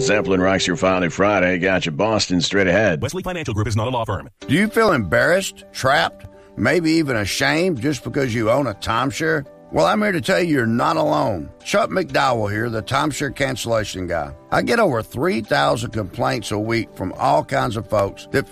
Zeppelin rocks your Finally Friday. Got you Boston straight ahead. Wesley Financial Group is not a law firm. Do you feel embarrassed, trapped, maybe even ashamed just because you own a timeshare? Well, I'm here to tell you you're not alone. Chuck McDowell here, the timeshare cancellation guy. I get over 3,000 complaints a week from all kinds of folks that